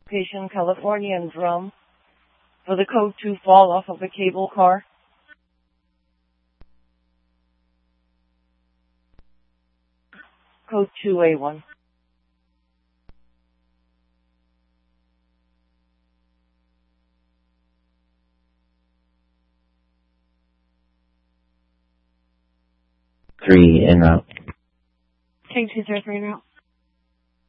Patient California and drum. For the code 2 fall off of a cable car. Code 2A1. Three en route. King 203 en route.